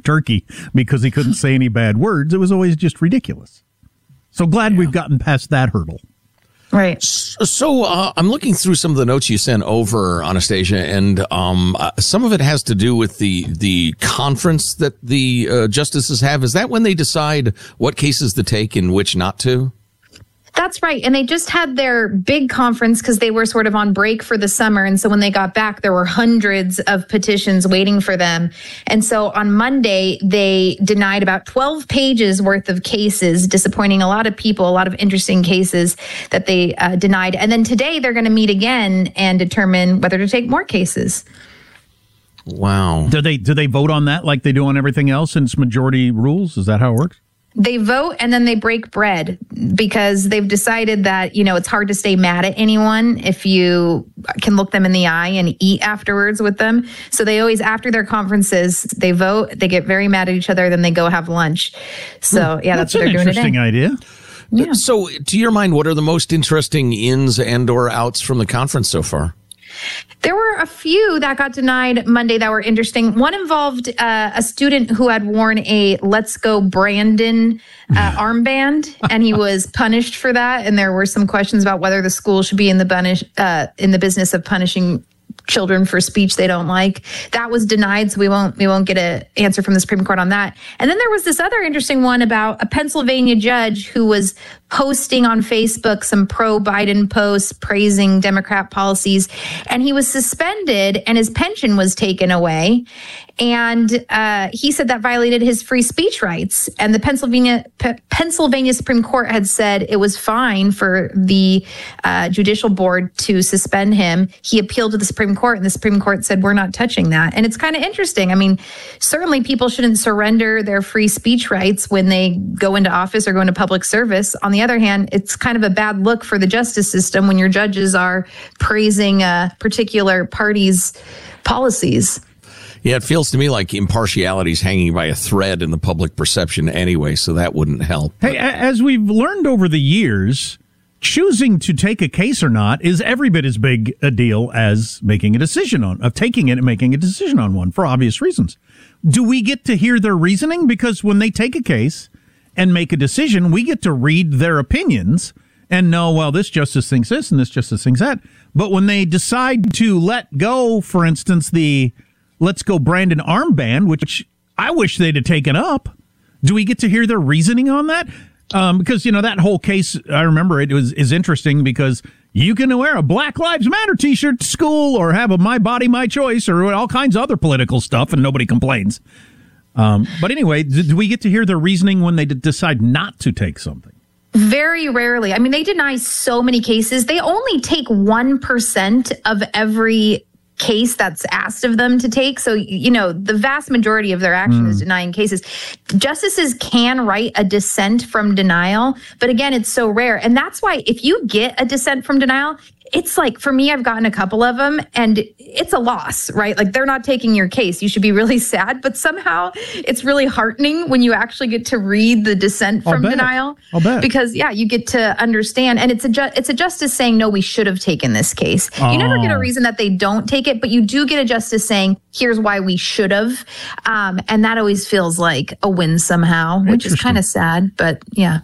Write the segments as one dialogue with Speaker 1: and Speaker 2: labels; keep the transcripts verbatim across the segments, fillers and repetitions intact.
Speaker 1: turkey because he couldn't say any bad words. It was always just ridiculous. So glad yeah. we've gotten past that hurdle.
Speaker 2: Right.
Speaker 3: So uh, I'm looking through some of the notes you sent over, Anastasia, and um, uh, some of it has to do with the the conference that the uh, justices have. Is that when they decide what cases to take and which not to?
Speaker 2: That's right. And they just had their big conference because they were sort of on break for the summer. And so when they got back, there were hundreds of petitions waiting for them. And so on Monday, they denied about twelve pages worth of cases, disappointing a lot of people, a lot of interesting cases that they uh, denied. And then today they're going to meet again and determine whether to take more cases.
Speaker 3: Wow.
Speaker 1: Do they, do they vote on that like they do on everything else since majority rules? Is that how it works?
Speaker 2: They vote and then they break bread because they've decided that, you know, it's hard to stay mad at anyone if you can look them in the eye and eat afterwards with them. So they always, after their conferences, they vote, they get very mad at each other, then they go have lunch. So, yeah, that's, that's what they're doing today.
Speaker 1: That's an interesting idea.
Speaker 2: Yeah.
Speaker 3: So to your mind, what are the most interesting ins and or outs from the conference so far?
Speaker 2: There were a few that got denied Monday that were interesting. One involved uh, a student who had worn a Let's Go Brandon uh, armband, and he was punished for that. And there were some questions about whether the school should be in the punish, uh, in the business of punishing children for speech they don't like. That was denied, so we won't we won't get an answer from the Supreme Court on that. And then there was this other interesting one about a Pennsylvania judge who was posting on Facebook some pro-Biden posts praising Democrat policies, and he was suspended and his pension was taken away. And uh, he said that violated his free speech rights. And the Pennsylvania P- Pennsylvania Supreme Court had said it was fine for the uh, judicial board to suspend him. He appealed to the Supreme Court, and the Supreme Court said, we're not touching that. And it's kind of interesting. I mean, certainly people shouldn't surrender their free speech rights when they go into office or go into public service. On the other hand, it's kind of a bad look for the justice system when your judges are praising a particular party's policies.
Speaker 3: Yeah, it feels to me like impartiality is hanging by a thread in the public perception anyway, so that wouldn't help.
Speaker 1: Hey, as we've learned over the years, choosing to take a case or not is every bit as big a deal as making a decision on, of taking it and making a decision on one for obvious reasons. Do we get to hear their reasoning? Because when they take a case and make a decision, we get to read their opinions and know, well, this justice thinks this and this justice thinks that. But when they decide to let go, for instance, the Let's Go Brandon armband, which I wish they'd have taken up, do we get to hear their reasoning on that? Um, because, you know, that whole case, I remember it was is interesting because you can wear a Black Lives Matter T-shirt to school or have a My Body, My Choice or all kinds of other political stuff and nobody complains. Um, but anyway, do we get to hear their reasoning when they d- decide not to take something?
Speaker 2: Very rarely. I mean, they deny so many cases. They only take one percent of every case that's asked of them to take. So, you know, the vast majority of their action mm. is denying cases. Justices can write a dissent from denial, but again, it's so rare. And that's why if you get a dissent from denial, it's like, for me, I've gotten a couple of them and it's a loss, right? Like they're not taking your case. You should be really sad, but somehow it's really heartening when you actually get to read the dissent from denial.
Speaker 1: I'll bet.
Speaker 2: Because yeah, you get to understand. And it's a, ju- it's a justice saying, no, we should have taken this case. Oh. You never get a reason that they don't take it, but you do get a justice saying, here's why we should have. Um, and that always feels like a win somehow, which is kind of sad, but yeah.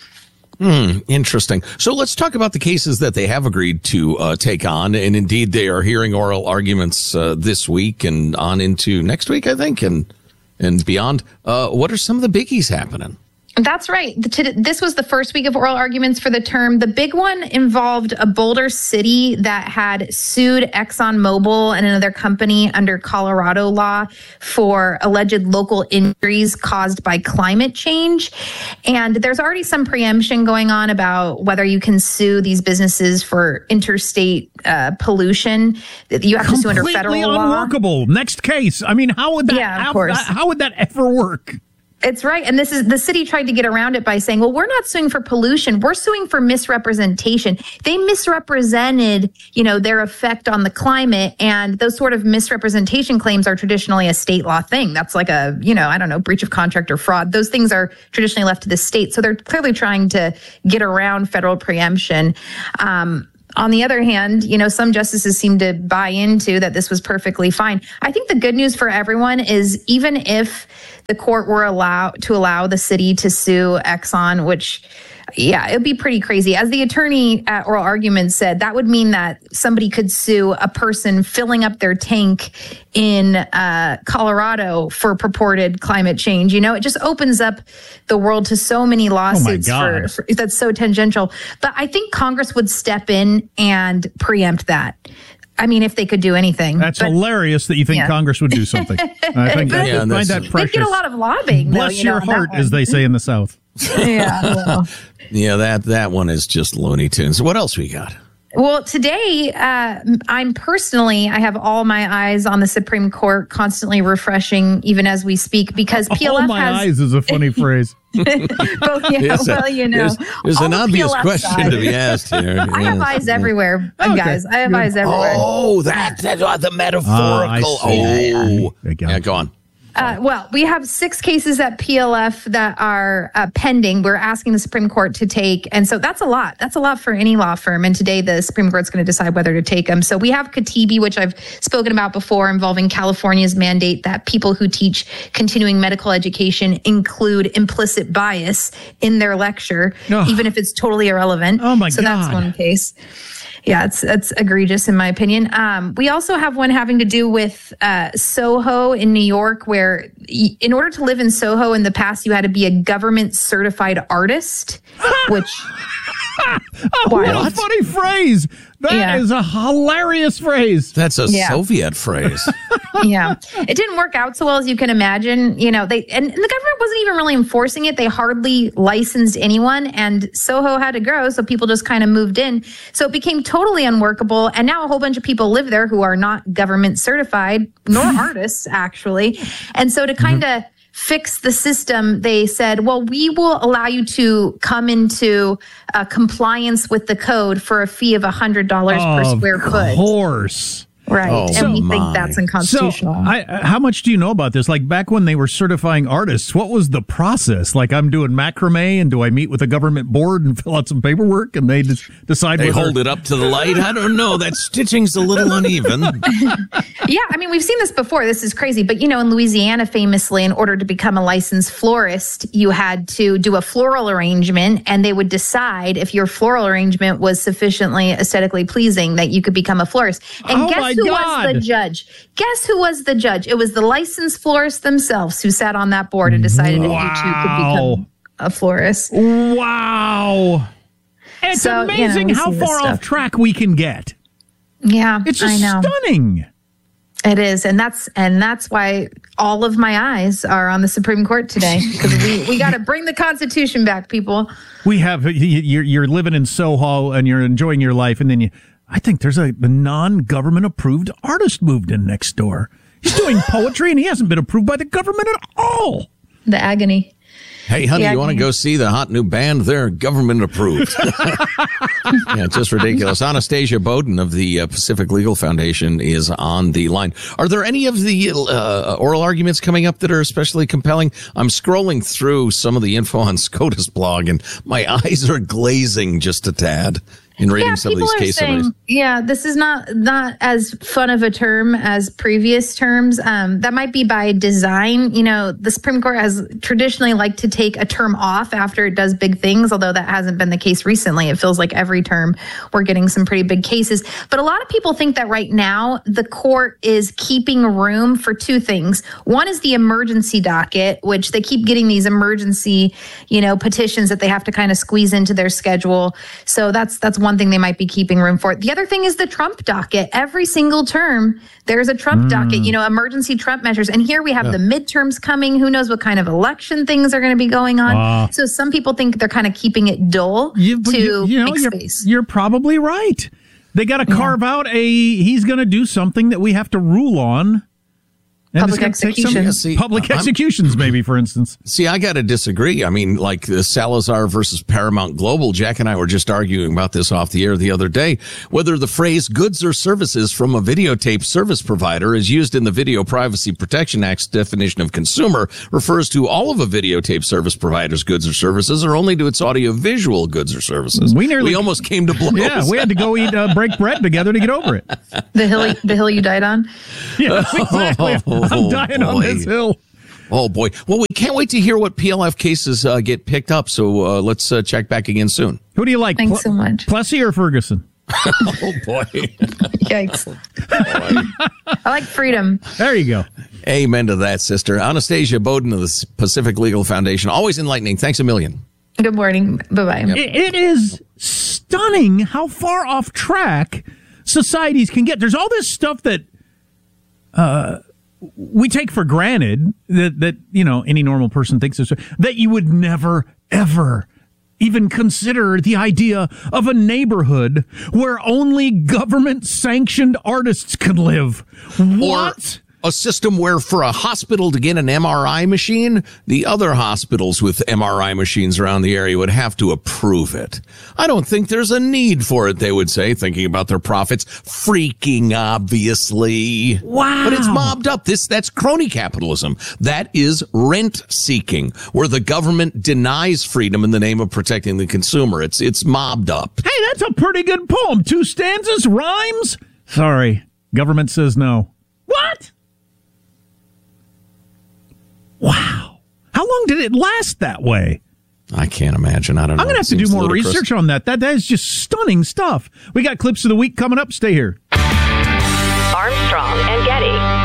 Speaker 3: Hmm, interesting. So let's talk about the cases that they have agreed to uh, take on. And indeed, they are hearing oral arguments uh, this week and on into next week, I think, and and beyond. Uh, what are some of the biggies happening?
Speaker 2: That's right. This was the first week of oral arguments for the term. The big one involved a Boulder city that had sued ExxonMobil and another company under Colorado law for alleged local injuries caused by climate change. And there's already some preemption going on about whether you can sue these businesses for interstate uh, pollution. You have to sue under federal law.
Speaker 1: Completely unworkable. Next case. I mean, how would that?
Speaker 2: Yeah, of
Speaker 1: how,
Speaker 2: course.
Speaker 1: How would that ever work?
Speaker 2: It's right. And this is the city tried to get around it by saying, well, we're not suing for pollution. We're suing for misrepresentation. They misrepresented, you know, their effect on the climate. And those sort of misrepresentation claims are traditionally a state law thing. That's like a, you know, I don't know, breach of contract or fraud. Those things are traditionally left to the state. So they're clearly trying to get around federal preemption. Um, On the other hand, you know, some justices seem to buy into that this was perfectly fine. I think the good news for everyone is even if the court were allowed to allow the city to sue Exxon, which, yeah, it'd be pretty crazy. As the attorney at oral argument said, that would mean that somebody could sue a person filling up their tank in uh, Colorado for purported climate change. You know, it just opens up the world to so many lawsuits
Speaker 1: oh
Speaker 2: for, for that's so tangential. But I think Congress would step in and preempt that. I mean, if they could do anything.
Speaker 1: That's
Speaker 2: but,
Speaker 1: hilarious that you think yeah. Congress would do something. I think
Speaker 2: but,
Speaker 1: yeah, I find that precious.
Speaker 2: They get a lot of lobbying.
Speaker 1: Bless
Speaker 2: though, you
Speaker 1: your
Speaker 2: know,
Speaker 1: heart, as they say in the South.
Speaker 2: yeah. Well.
Speaker 3: Yeah, that, that one is just Looney Tunes. What else we got?
Speaker 2: Well, today, uh, I'm personally, I have all my eyes on the Supreme Court, constantly refreshing, even as we speak, because P L F
Speaker 1: all my
Speaker 2: has...
Speaker 1: eyes is a funny phrase.
Speaker 2: well, yeah, well,
Speaker 3: a,
Speaker 2: you know.
Speaker 3: There's, there's an obvious
Speaker 2: P L F
Speaker 3: question
Speaker 2: side.
Speaker 3: to be asked here.
Speaker 2: I have eyes everywhere,
Speaker 1: okay.
Speaker 2: guys. I have
Speaker 1: Good.
Speaker 2: eyes everywhere.
Speaker 3: Oh, that, that's uh, the metaphorical.
Speaker 1: Uh, oh,
Speaker 3: yeah, yeah, go on.
Speaker 2: Uh, well, we have six cases at P L F that are uh, pending. We're asking the Supreme Court to take. And so that's a lot. That's a lot for any law firm. And today the Supreme Court's going to decide whether to take them. So we have Katibi, which I've spoken about before, involving California's mandate that people who teach continuing medical education include implicit bias in their lecture, oh. even if it's totally irrelevant.
Speaker 1: Oh, my
Speaker 2: so
Speaker 1: God.
Speaker 2: So that's one case. Yeah, it's it's egregious in my opinion. Um, we also have one having to do with uh, Soho in New York, where y- in order to live in Soho in the past, you had to be a government certified artist, which...
Speaker 1: oh, what a funny phrase. That yeah. is a hilarious phrase.
Speaker 3: That's a
Speaker 2: yeah.
Speaker 3: Soviet phrase.
Speaker 2: yeah. It didn't work out so well as you can imagine. You know, they and, and the government wasn't even really enforcing it. They hardly licensed anyone, and Soho had to grow, so people just kind of moved in. So it became totally unworkable, and now a whole bunch of people live there who are not government certified, nor artists, actually. And so to kind of mm-hmm. fix the system, they said, well, we will allow you to come into uh, compliance with the code for a fee of one hundred dollars per square foot. Of
Speaker 1: course.
Speaker 2: Right.
Speaker 3: Oh,
Speaker 2: and
Speaker 3: so
Speaker 2: we
Speaker 3: my.
Speaker 2: think that's unconstitutional.
Speaker 1: So, I, how much do you know about this? Like back when they were certifying artists, what was the process? Like I'm doing macrame, and do I meet with a government board and fill out some paperwork, and they just decide
Speaker 3: they
Speaker 1: whether...
Speaker 3: hold it up to the light? I don't know. That stitching's a little uneven.
Speaker 2: Yeah, I mean, we've seen this before. This is crazy. But, you know, in Louisiana, famously, in order to become a licensed florist, you had to do a floral arrangement, and they would decide if your floral arrangement was sufficiently aesthetically pleasing that you could become a florist. And
Speaker 1: oh
Speaker 2: guess
Speaker 1: my
Speaker 2: who
Speaker 1: God.
Speaker 2: was the judge? Guess who was the judge? It was the licensed florists themselves who sat on that board and decided
Speaker 1: wow.
Speaker 2: if you two could become a florist.
Speaker 1: Wow. It's
Speaker 2: so,
Speaker 1: amazing
Speaker 2: you know,
Speaker 1: how far off track we can get.
Speaker 2: Yeah,
Speaker 1: it's just
Speaker 2: I know.
Speaker 1: stunning.
Speaker 2: It is, and that's and that's why all of my eyes are on the Supreme Court today, because we, we got to bring the Constitution back, people.
Speaker 1: We have you're you're living in Soho and you're enjoying your life, and then you. I think there's a, a non-government approved artist moved in next door. He's doing poetry, and he hasn't been approved by the government at all.
Speaker 2: The agony.
Speaker 3: Hey, honey,
Speaker 2: yeah,
Speaker 3: you want to go see the hot new band? They're government approved. Yeah, it's just ridiculous. Anastasia Bowden of the uh, Pacific Legal Foundation is on the line. Are there any of the uh, oral arguments coming up that are especially compelling? I'm scrolling through some of the info on SCOTUS blog, and my eyes are glazing just a tad in reading
Speaker 2: yeah,
Speaker 3: some of these case
Speaker 2: saying,
Speaker 3: summaries.
Speaker 2: Yeah, this is not not as fun of a term as previous terms. Um, that might be by design. You know, the Supreme Court has traditionally liked to take a term off after it does big things, although that hasn't been the case recently. It feels like every term we're getting some pretty big cases. But a lot of people think that right now the court is keeping room for two things. One is the emergency docket, which they keep getting these emergency, you know, petitions that they have to kind of squeeze into their schedule. So that's that's one thing they might be keeping room for. The other thing is the Trump docket. Every single term, there's a Trump mm. docket, you know, emergency Trump measures. And here we have yeah. the midterms coming. Who knows what kind of election things are going to be going on. Uh, so some people think they're kind of keeping it dull you, to you, you know, make
Speaker 1: you're,
Speaker 2: space.
Speaker 1: You're probably right. They got to carve yeah. out a, he's going to do something that we have to rule on. And
Speaker 2: public executions.
Speaker 1: Some, public I'm, executions, maybe, for instance.
Speaker 3: See, I got to disagree. I mean, like the Salazar versus Paramount Global, Jack and I were just arguing about this off the air the other day, whether the phrase goods or services from a videotape service provider is used in the Video Privacy Protection Act's definition of consumer refers to all of a videotape service provider's goods or services or only to its audio-visual goods or services. We nearly we almost came to blows.
Speaker 1: Yeah, we had to go eat uh, break bread together to get over it.
Speaker 2: The hill, the hill you died on?
Speaker 1: Yeah, exactly. I'm dying
Speaker 3: oh,
Speaker 1: on this hill.
Speaker 3: Oh, boy. Well, we can't wait to hear what P L F cases uh, get picked up, so uh, let's uh, check back again soon.
Speaker 1: Who do you like?
Speaker 2: Thanks so much.
Speaker 1: Plessy or Ferguson?
Speaker 3: Oh, boy.
Speaker 2: Yikes. I like freedom.
Speaker 1: There you go.
Speaker 3: Amen to that, sister. Anastasia Bowden of the Pacific Legal Foundation. Always enlightening. Thanks a million.
Speaker 2: Good morning. Bye-bye.
Speaker 3: Yep.
Speaker 1: It, it is stunning how far off track societies can get. There's all this stuff that uh, we take for granted that, that, you know, any normal person thinks is, that you would never, ever even consider the idea of a neighborhood where only government-sanctioned artists can live. What?
Speaker 3: Or a system where for a hospital to get an M R I machine, the other hospitals with M R I machines around the area would have to approve it. I don't think there's a need for it, they would say, thinking about their profits. Freaking obviously.
Speaker 1: Wow.
Speaker 3: But it's mobbed up. This, that's crony capitalism. That is rent seeking, where the government denies freedom in the name of protecting the consumer. It's, it's mobbed up.
Speaker 1: Hey, that's a pretty good poem. Two stanzas, rhymes? Sorry, government says no. What? Wow. How long did it last that way?
Speaker 3: I can't imagine. I don't know.
Speaker 1: I'm going to have to do more ludicrous. research on that. That. That is just stunning stuff. We got clips of the week coming up. Stay here.
Speaker 4: Armstrong and Getty.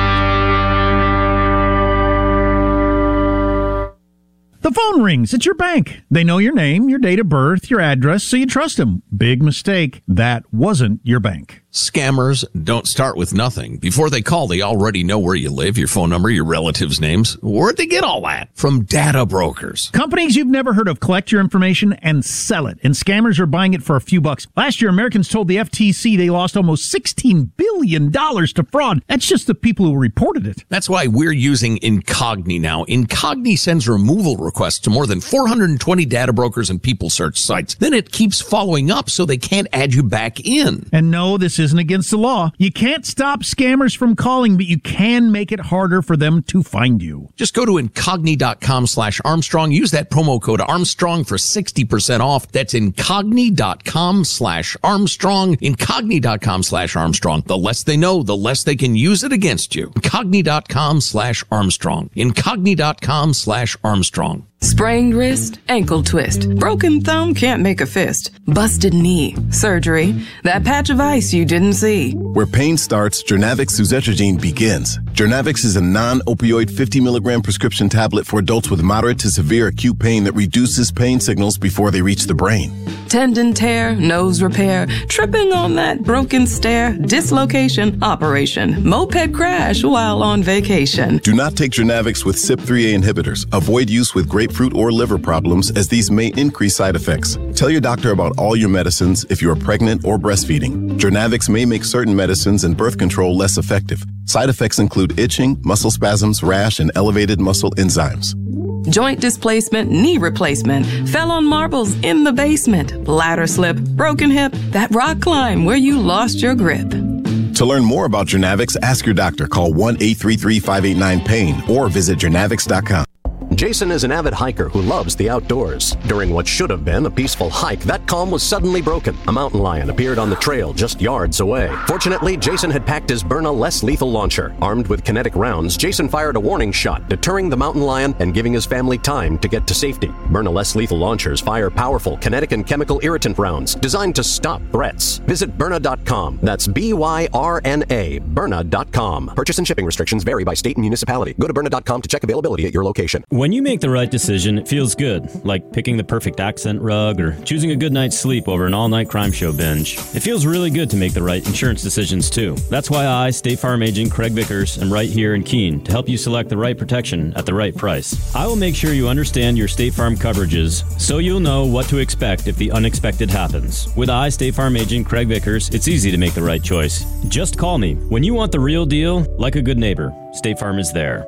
Speaker 1: The phone rings. It's your bank. They know your name, your date of birth, your address, so you trust them. Big mistake. That wasn't your bank.
Speaker 3: Scammers don't start with nothing. Before they call, they already know where you live, your phone number, your relatives' names. Where'd they get all that? From data brokers.
Speaker 1: Companies you've never heard of collect your information and sell it, and scammers are buying it for a few bucks. Last year, Americans told the F T C they lost almost sixteen billion dollars to fraud. That's just the people who reported it.
Speaker 3: That's why we're using Incogni now. Incogni sends removal requests to more than four hundred twenty data brokers and people search sites. Then it keeps following up so they can't add you back in.
Speaker 1: And no, this isn't against the law. You can't stop scammers from calling, but you can make it harder for them to find you.
Speaker 3: Just go to incogni.com slash Armstrong. Use that promo code Armstrong for sixty percent off. That's incogni.com slash Armstrong. Incogni.com slash Armstrong. The less they know, the less they can use it against you. Incogni.com slash Armstrong. Incogni.com slash Armstrong.
Speaker 5: Sprained wrist, ankle twist, broken thumb, can't make a fist, busted knee, surgery, that patch of ice you didn't see.
Speaker 6: Where pain starts, Jernavix suzetrigine begins. Jernavix is a non-opioid fifty milligram prescription tablet for adults with moderate to severe acute pain that reduces pain signals before they reach the brain.
Speaker 5: Tendon tear, nose repair, tripping on that broken stair, dislocation, operation, moped crash while on vacation.
Speaker 6: Do not take Jernavix with C Y P three A inhibitors. Avoid use with grapefruit or liver problems, as these may increase side effects. Tell your doctor about all your medicines if you are pregnant or breastfeeding. Jernavix may make certain medicines and birth control less effective. Side effects include itching, muscle spasms, rash, and elevated muscle enzymes.
Speaker 5: Joint displacement, knee replacement, fell on marbles in the basement, ladder slip, broken hip, that rock climb where you lost your grip.
Speaker 6: To learn more about Jernavix, ask your doctor. Call one eight three three, five eight nine, pain or visit jernavix dot com.
Speaker 7: Jason is an avid hiker who loves the outdoors. During what should have been a peaceful hike, that calm was suddenly broken. A mountain lion appeared on the trail just yards away. Fortunately, Jason had packed his Byrna less lethal launcher. Armed with kinetic rounds, Jason fired a warning shot, deterring the mountain lion and giving his family time to get to safety. Byrna less lethal launchers fire powerful kinetic and chemical irritant rounds designed to stop threats. Visit Byrna dot com. That's B Y R N A, Byrna dot com. Purchase and shipping restrictions vary by state and municipality. Go to Byrna dot com to check availability at your location.
Speaker 8: When you make the right decision, it feels good, like picking the perfect accent rug or choosing a good night's sleep over an all-night crime show binge. It feels really good to make the right insurance decisions, too. That's why I, State Farm Agent Craig Vickers, am right here in Keene to help you select the right protection at the right price. I will make sure you understand your State Farm coverages so you'll know what to expect if the unexpected happens. With I, State Farm Agent Craig Vickers, it's easy to make the right choice. Just call me. When you want the real deal, like a good neighbor, State Farm is there.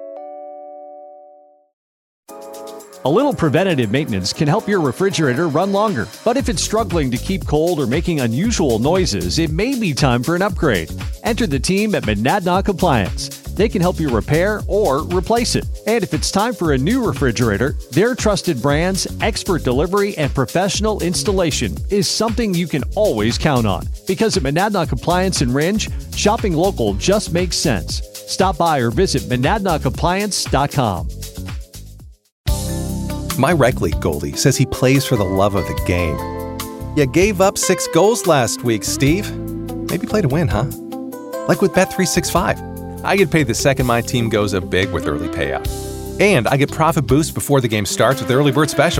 Speaker 9: A little preventative maintenance can help your refrigerator run longer. But if it's struggling to keep cold or making unusual noises, it may be time for an upgrade. Enter the team at Monadnock Appliance. They can help you repair or replace it. And if it's time for a new refrigerator, their trusted brands, expert delivery, and professional installation is something you can always count on. Because at Monadnock Appliance in Rindge, shopping local just makes sense. Stop by or visit monadnock appliance dot com.
Speaker 10: My rec league goalie says he plays for the love of the game. You gave up six goals last week, Steve. Maybe play to win, huh? Like with Bet three sixty-five. I get paid the second my team goes up big with early payout. And I get profit boosts before the game starts with Early Bird Special.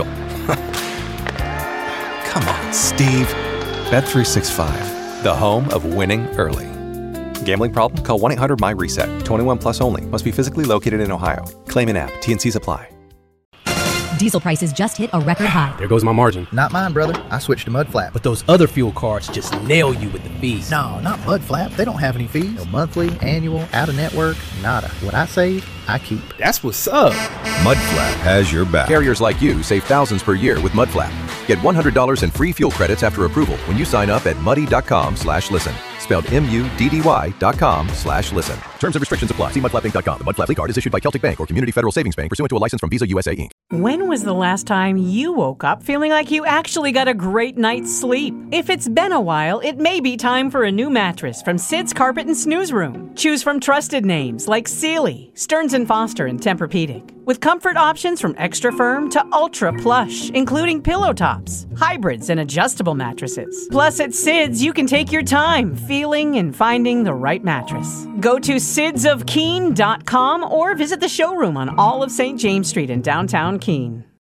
Speaker 10: Come on, Steve. Bet three sixty-five, the home of winning early. Gambling problem? Call one eight hundred M Y reset. twenty-one plus only. Must be physically located in Ohio. Claim in app. T N Cs apply.
Speaker 11: Diesel prices just hit a record high.
Speaker 12: There goes my margin.
Speaker 13: Not mine, brother. I switched to Mudflap.
Speaker 12: But those other fuel cards just nail you with the fees.
Speaker 13: No, not Mudflap. They don't have any fees. No monthly, annual, out-of-network, nada. What I save, I keep.
Speaker 12: That's what's up.
Speaker 14: Mudflap has your back.
Speaker 15: Carriers like you save thousands per year with Mudflap. Get one hundred dollars in free fuel credits after approval when you sign up at muddy.com slash listen. Spelled M-U-D-D-Y dot com slash listen. Terms and restrictions apply. See mudflap inc dot com. The Mudflap League card is issued by Celtic Bank or Community Federal Savings Bank pursuant to a license from Visa U S A Incorporated.
Speaker 16: When was the last time you woke up feeling like you actually got a great night's sleep? If it's been a while, it may be time for a new mattress from Sid's Carpet and Snooze Room. Choose from trusted names like Sealy, Stearns and Foster, and Tempur-Pedic. With comfort options from extra firm to ultra plush, including pillow tops, hybrids, and adjustable mattresses. Plus, at Sid's, you can take your time feeling and finding the right mattress. Go to sids of keene dot com or visit the showroom on all of Saint James Street in downtown Keene.